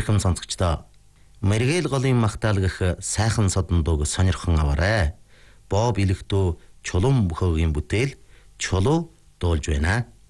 Эрхэм сонсогчдоо мэргээл голын магтаал гэх сайхан содон дууг сонирхон аваарай. Боб Илэгдүү Чулуун Бүхөөгийн бүтээл Чулуу дуулж байна.